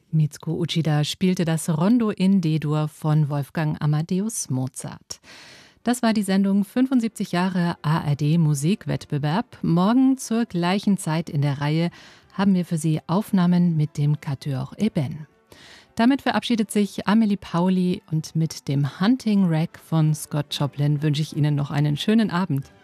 Mitsuko Uchida spielte das Rondo in D-Dur von Wolfgang Amadeus Mozart. Das war die Sendung 75 Jahre ARD Musikwettbewerb. Morgen zur gleichen Zeit in der Reihe haben wir für Sie Aufnahmen mit dem Quatuor Eben. Damit verabschiedet sich Amelie Pauli und mit dem Hunting Rack von Scott Joplin wünsche ich Ihnen noch einen schönen Abend.